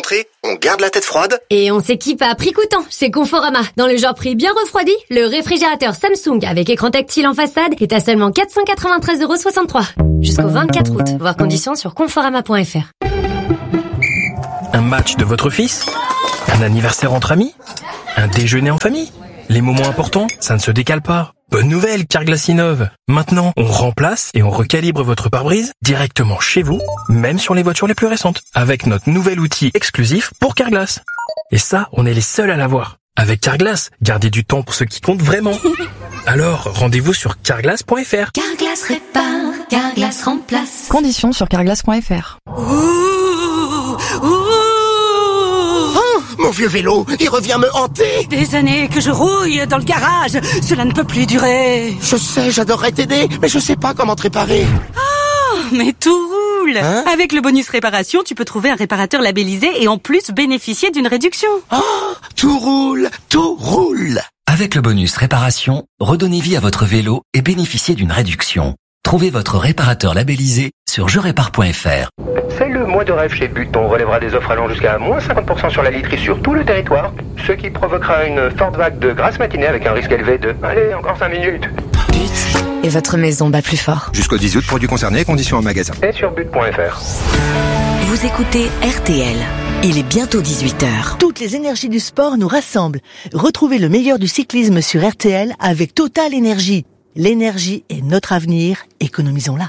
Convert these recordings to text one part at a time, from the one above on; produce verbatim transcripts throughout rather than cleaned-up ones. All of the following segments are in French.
rentrée, on garde la tête froide. Et on s'équipe à prix coûtant chez Conforama. Dans le genre prix bien refroidi, le réfrigérateur Samsung avec écran tactile en façade est à seulement quatre cent quatre-vingt-treize euros soixante-trois. Jusqu'au vingt-quatre août. Voir conditions sur conforama point f r. Un match de votre fils? Un anniversaire entre amis? Un déjeuner en famille? Les moments importants, ça ne se décale pas. Bonne nouvelle, Carglass innove. Maintenant, on remplace et on recalibre votre pare-brise directement chez vous, même sur les voitures les plus récentes, avec notre nouvel outil exclusif pour Carglass. Et ça, on est les seuls à l'avoir. Avec Carglass, gardez du temps pour ce qui compte vraiment. Alors, rendez-vous sur carglass point f r. Carglass répare, Carglass remplace. Conditions sur carglass point f r. Oh, mon vieux vélo, il revient me hanter. Des années que je rouille dans le garage, cela ne peut plus durer. Je sais, j'adorerais t'aider, mais je sais pas comment te réparer. Oh, mais tout roule. Hein? Avec le bonus réparation, tu peux trouver un réparateur labellisé et en plus bénéficier d'une réduction. Oh, tout roule, tout roule. Avec le bonus réparation, redonnez vie à votre vélo et bénéficiez d'une réduction. Trouvez votre réparateur labellisé sur je répare point f r. C'est le mois de rêve chez But. On relèvera des offres allant jusqu'à moins cinquante pour cent sur la literie sur tout le territoire, ce qui provoquera une forte vague de grasse matinée avec un risque élevé de... Allez, encore cinq minutes. But. Et votre maison bat plus fort. Jusqu'au dix août, produits concernés, conditions en magasin. Et sur but point f r. Vous écoutez R T L. Il est bientôt dix-huit heures. Toutes les énergies du sport nous rassemblent. Retrouvez le meilleur du cyclisme sur R T L avec Total Énergie. L'énergie est notre avenir, économisons-la.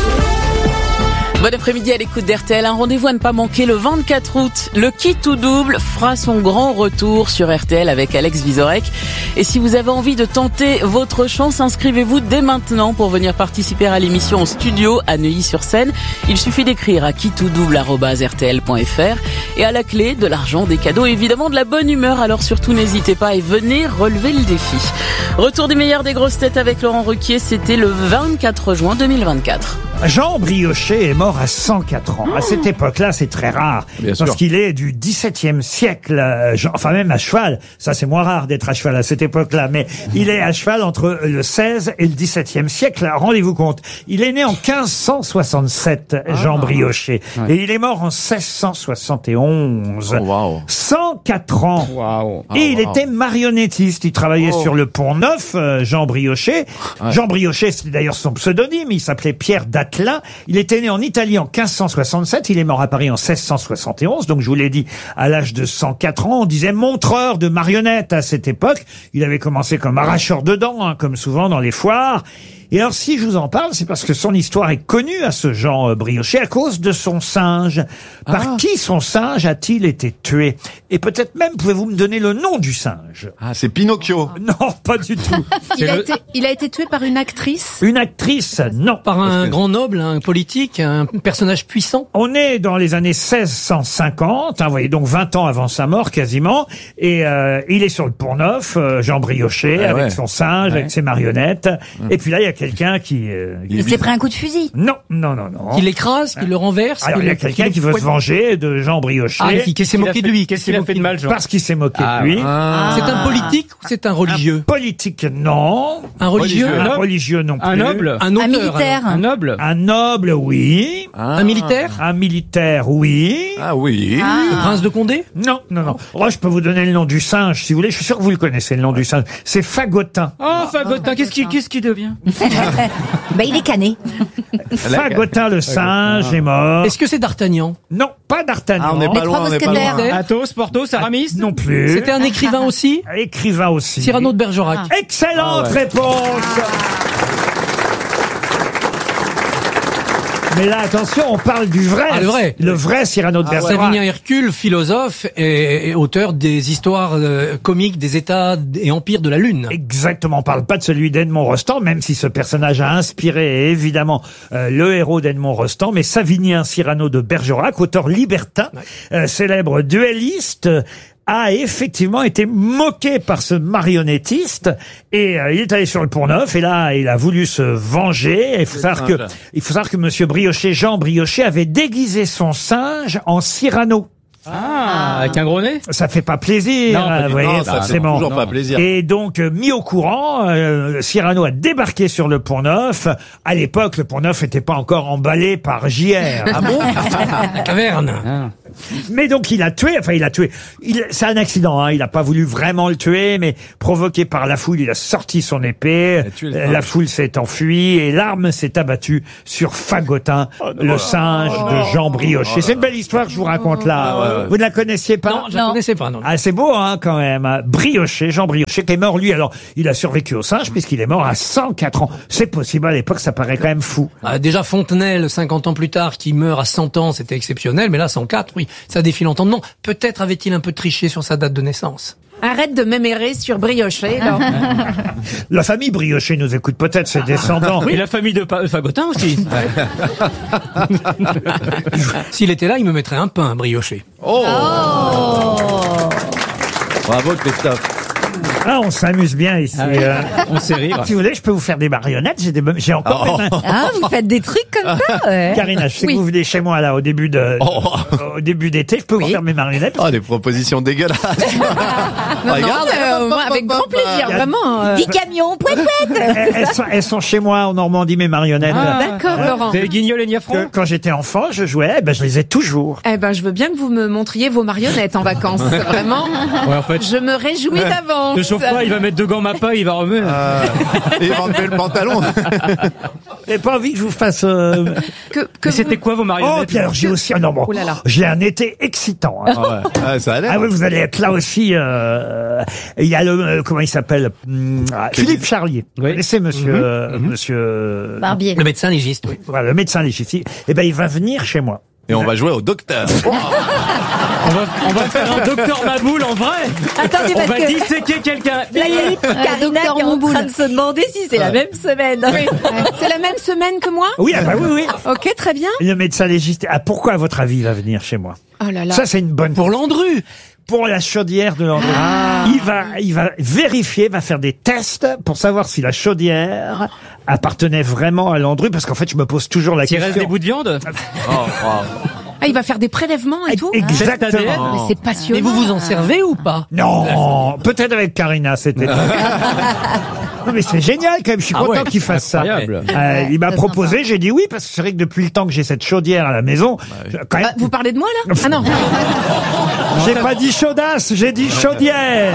Bon après-midi à l'écoute d'R T L, un rendez-vous à ne pas manquer le vingt-quatre août. Le Qui tout double fera son grand retour sur R T L avec Alex Vizorek. Et si vous avez envie de tenter votre chance, inscrivez-vous dès maintenant pour venir participer à l'émission en studio à Neuilly-sur-Seine. Il suffit d'écrire à qui tout double arobase r t l point f r et à la clé de l'argent, des cadeaux et évidemment de la bonne humeur. Alors surtout n'hésitez pas et venez relever le défi. Retour des meilleurs des grosses têtes avec Laurent Ruquier, c'était le vingt-quatre juin deux mille vingt-quatre. Jean Brioché est mort à cent quatre ans. À cette époque-là, c'est très rare. Bien parce sûr. qu'il est du dix-septième siècle, euh, Jean- enfin même à cheval. Ça, c'est moins rare d'être à cheval à cette époque-là. Mais il est à cheval entre le seize et le dix-septième siècle. Rendez-vous compte. Il est né en quinze cent soixante-sept, Jean Brioché. Ouais. Et il est mort en seize cent soixante et onze. Oh, wow. cent quatre ans. Wow. Et il wow. était marionnettiste. Il travaillait Oh. sur le Pont Neuf, euh, Jean Brioché. Ouais. Jean Brioché, c'était d'ailleurs son pseudonyme. Il s'appelait Pierre Datelin. Il était né en Italie en quinze cent soixante-sept. Il est mort à Paris en seize cent soixante et onze. Donc, je vous l'ai dit, à l'âge de cent quatre ans, on disait montreur de marionnettes à cette époque. Il avait commencé comme arracheur de dents, hein, comme souvent dans les foires. Et alors, si je vous en parle, c'est parce que son histoire est connue à ce Jean euh, Brioché à cause de son singe. Par Ah. qui son singe a-t-il été tué? Et peut-être même, pouvez-vous me donner le nom du singe? Ah, c'est Pinocchio. Non, pas du tout. Il a, été, il a été tué par une actrice? Une actrice, non. Par un que- grand noble, un politique, un personnage puissant. On est dans les années seize cent cinquante, hein, vous voyez, donc vingt ans avant sa mort quasiment, et euh, il est sur le Pont Neuf, euh, Jean Brioché, Ah avec ouais. son singe, Ouais. avec ses marionnettes, et puis là, il y a quelqu'un qui... euh, Il Il s'est pris un coup de fusil. Non, non, non, non. Qui l'écrase, qui le renverse. Alors, qui il y a le- quelqu'un le qui veut se fouette. venger de Jean Brioché, Ah, qui, qui s'est moqué de lui. Qu'est-ce qu'il a fait de mal, Jean? parce qu'il s'est moqué Ah, de lui. ah. C'est un politique ou c'est un religieux? Politique, non. Un religieux? Religieux. Un noble religieux, non plus. Un noble? Un auteur? Un militaire. Un noble? Un noble, oui. Ah. Un militaire? Un militaire, oui. Ah oui. Le prince de Condé? Non, non, non. Moi, je peux vous donner le nom du singe, si vous voulez. Je suis sûr que vous le connaissez, le nom du singe. C'est Fagotin. Oh, Fagotin, qu'est-ce qu'il qu'est-ce qu'il devient? Bah, il est cané. Fagotin le singe est mort. Est-ce que c'est D'Artagnan? Non, pas D'Artagnan. Ah, on n'est Les pas trois loin, on n'est pas mousquetaires. loin. Athos, Porthos, Aramis? Non plus. C'était un écrivain aussi? Écrivain aussi. Cyrano de Bergerac. Excellente Ah ouais. réponse. Mais là, attention, on parle du vrai. Ah, le vrai. Le vrai Cyrano de Bergerac. Savinien Hercule, philosophe et, et auteur des histoires euh, comiques des États et empires de la Lune. Exactement, on parle pas de celui d'Edmond Rostand, même si ce personnage a inspiré évidemment euh, le héros d'Edmond Rostand, mais Savinien Cyrano de Bergerac, auteur libertin, euh, célèbre duelliste, a effectivement été moqué par ce marionnettiste et euh, il est allé sur le Pont Neuf et là il a voulu se venger. Il faut savoir que il faut savoir que Monsieur Brioché, Jean Brioché, avait déguisé son singe en Cyrano. Ah, avec un gros nez? Ça fait pas plaisir, Non, pas hein, du vous voyez, Non, ça fait forcément. toujours pas plaisir. Et donc, euh, mis au courant, euh, Cyrano a débarqué sur le Pont Neuf. À l'époque, le Pont Neuf n'était pas encore emballé par J R. Ah bon? La caverne. Ah. Mais donc il a tué, enfin il a tué. Il, c'est un accident, hein. Il n'a pas voulu vraiment le tuer, mais provoqué par la foule, il a sorti son épée. Euh, La foule s'est enfuie et l'arme s'est abattue sur Fagotin, le singe de Jean Brioché. C'est une belle histoire que je vous raconte là. Ah ouais, ouais. Vous ne la connaissiez pas? Non, je la connaissais pas, non. Ah, c'est beau, hein, quand même. Brioché, Jean Brioché, qui est mort, lui. Alors, il a survécu au singe puisqu'il est mort à cent quatre ans. C'est possible, à l'époque, ça paraît quand même fou. Ah, déjà Fontenelle, cinquante ans plus tard, qui meurt à cent ans, c'était exceptionnel, mais là, cent quatre, oui, ça défile en temps de nom. Peut-être avait-il un peu triché sur sa date de naissance. Arrête de m'émérer sur Brioché, là. La famille Brioché nous écoute peut-être, ses descendants. Et la famille de Pa- Fagotin aussi. S'il était là, il me mettrait un pain, Brioché. Oh, Bravo, Christophe. Ah, on s'amuse bien ici. Ah oui. euh. On sait rire. Si vous voulez, je peux vous faire des marionnettes. J'ai des, j'ai encore Oh. mes mains. Ah, vous faites des trucs comme ça, ouais. Karina, je sais Oui. que vous venez chez moi là au début de, Oh. au début d'été. Je peux vous faire mes marionnettes. Oh, des propositions dégueulasses. Non, Regarde. non, euh, moi, avec grand plaisir, vraiment. euh. Dix camions, pouet, pouet. Elles, elles sont, elles sont chez moi en Normandie, mes marionnettes. D'accord, Laurent. Des guignols et niafrons. Que- quand j'étais enfant, je jouais. Eh ben, je les ai toujours. Eh ben, je veux bien que vous me montriez vos marionnettes en vacances. Vraiment. Ouais, en fait. Je me réjouis d'avance. Ne chauffe pas, il va mettre deux gants Mappa, il va remuer. Euh, et il va enlever le pantalon. J'ai pas envie que je vous fasse. Euh... Que, que Mais vous- c'était quoi vos Oh, marionnettes? puis alors j'ai aussi. Ah non, bon, Oh là là. j'ai un été excitant. hein. Ouais. Ouais, ça a l'air. Ah oui, vous allez être là aussi. Euh, il y a le euh, comment il s'appelle Hum, ah, Philippe Charlier. Vous connaissez Monsieur euh, Monsieur Barbier. Le médecin légiste, oui. Voilà, le médecin légiste. Eh ben, il va venir chez moi. Et on va jouer au docteur. On va, on va faire un docteur Maboul en vrai. Attendez, On parce va que disséquer quelqu'un. là, il y a Karina qui est en train de se demander si c'est la même semaine. Oui. C'est la même semaine que moi? Oui, ah bah oui, oui. Ok, très bien. Le médecin légiste. Ah, pourquoi à votre avis il va venir chez moi? Oh là là. Ça, c'est une bonne. Pour Landru. Pour la chaudière de Landru. Il va, il va vérifier, va faire des tests pour savoir si la chaudière appartenait vraiment à Landru, parce qu'en fait, je me pose toujours la S'il question. reste des bouts de viande. Oh, wow. Ah, il va faire des prélèvements et tout? Exactement. Mais c'est passionnant. Mais vous vous en servez ou pas? Non, peut-être avec Karina, c'était. Non, mais c'est génial quand même. Je suis Ah content ouais, qu'il fasse ça. incroyable. Euh, il m'a C'est proposé, sympa. j'ai dit oui, parce que c'est vrai que depuis le temps que j'ai cette chaudière à la maison, je- quand même, Ah, vous parlez de moi, là? Ah non. j'ai pas dit chaudasse, j'ai dit chaudière.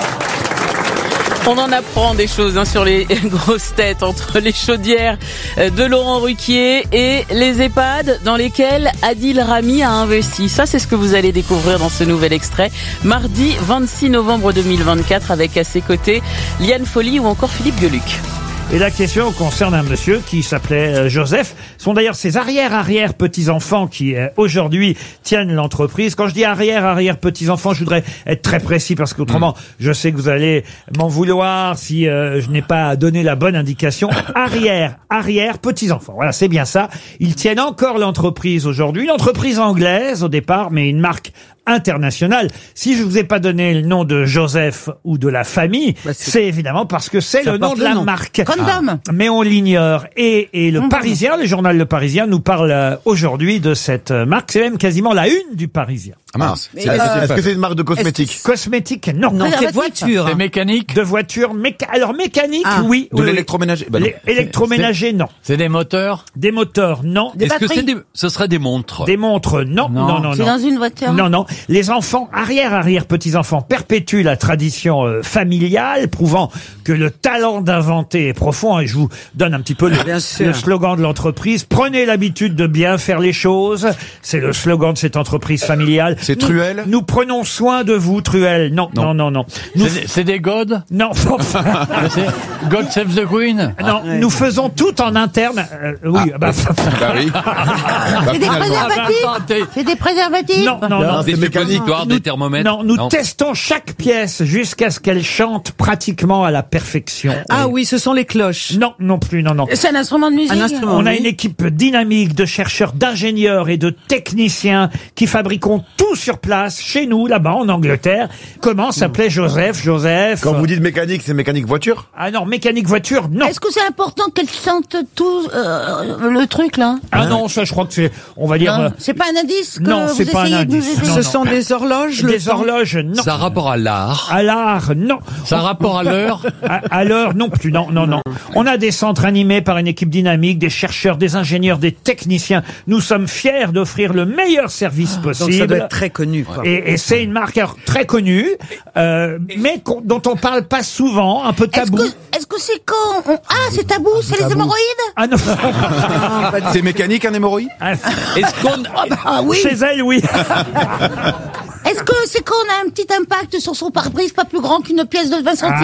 On en apprend des choses hein, sur les grosses têtes entre les chaudières euh, de Laurent Ruquier et les EHPAD dans lesquels Adil Rami a investi. Ça, c'est ce que vous allez découvrir dans ce nouvel extrait. Mardi vingt-six novembre deux mille vingt-quatre avec à ses côtés Liane Folly ou encore Philippe Gueluc. Et la question concerne un monsieur qui s'appelait euh, Joseph. Ce sont d'ailleurs ses arrière-arrière-petits-enfants qui, euh, aujourd'hui, tiennent l'entreprise. Quand je dis arrière-arrière-petits-enfants, je voudrais être très précis parce qu'autrement, je sais que vous allez m'en vouloir si euh, je n'ai pas donné la bonne indication. Arrière-arrière-petits-enfants. Voilà, c'est bien ça. Ils tiennent encore l'entreprise aujourd'hui. Une entreprise anglaise au départ, mais une marque internationale. Si je vous ai pas donné le nom de Joseph ou de la famille, Bah, c'est- c'est évidemment parce que c'est Ça le nom porte de le la nom. marque. Condom. Ah. Mais on l'ignore. Et, et le Condom. Parisien, le journal Le Parisien, nous parle euh, aujourd'hui de cette euh, marque. C'est même quasiment la une du Parisien. Ah mince. Mais C'est- est-ce- Est-ce que c'est une marque de cosmétiques? Cosmétique, non. Non, c'est voiture. De mécanique. De voiture, méca... alors mécanique, Ah. oui. De oui, oui. l'électroménager. Bah non. Les- électroménager, non. C'est des moteurs? Des moteurs, non. Est-ce que c'est des, ce serait des montres? Des montres, non, non, non, non. C'est dans une voiture? Non, non. Les enfants, arrière-arrière-petits-enfants, perpétuent la tradition euh, familiale, prouvant que le talent d'inventer est profond. Et je vous donne un petit peu le, Bien sûr. le slogan de l'entreprise. Prenez l'habitude de bien faire les choses. C'est le slogan de cette entreprise familiale. C'est Nous- Truel? Nous prenons soin de vous, Truel. Non, non, non, non. Nous- C'est des- C'est des godes? Non. C'est God Save the Queen? Non, nous faisons tout en interne. Euh, oui, bah, Bah oui. Bah, C'est des finalement. préservatifs? C'est des préservatifs? Non, non, non. Des suppositoires, des thermomètres? Non, nous testons chaque pièce jusqu'à ce qu'elle chante pratiquement à la perfection. Ah oui, ce sont les cloches. Non, non plus, non, non. C'est un instrument de musique? Un instrument. On a oui. une équipe dynamique de chercheurs, d'ingénieurs et de techniciens qui fabriquons tout nous sur place, chez nous, là-bas, en Angleterre. Comment s'appelait Joseph Joseph Quand vous dites mécanique, c'est mécanique voiture? Ah non, mécanique voiture, non. Est-ce que c'est important qu'elle sente tout euh, le truc là? Ah non, ça je crois que c'est, on va dire... Non, euh, c'est pas un indice que non, vous c'est pas un essayez de nous indice. aider? Non, Ce non. sont des horloges, le Des temps horloges, non. Ça a rapport à l'art. À l'art, non. Ça a rapport à l'heure. À, à l'heure, non plus, non, non, non. On a des centres animés par une équipe dynamique, des chercheurs, des ingénieurs, des techniciens. Nous sommes fiers d'offrir le meilleur service possible. Donc ça doit être très connu, quoi. Et, et c'est une marque alors, très connue, euh, mais qu'on- dont on parle pas souvent, un peu Est-ce tabou. que est-ce que c'est quand on- Ah, c'est tabou, c'est les hémorroïdes? Ah non. C'est mécanique un hémorroïde? Est-ce qu'on... Ah oui. Chez elle, oui. Est-ce que c'est quand on a un petit impact sur son pare-brise pas plus grand qu'une pièce de vingt centimes?